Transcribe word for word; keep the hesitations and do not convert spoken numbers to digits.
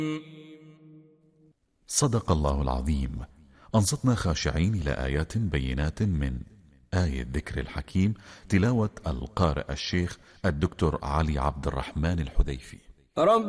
صدق الله العظيم. أنصتنا خاشعين إلى آيات بينات من آية ذكر الحكيم، تلاوة القارئ الشيخ الدكتور علي عبد الرحمن الحذيفي. رب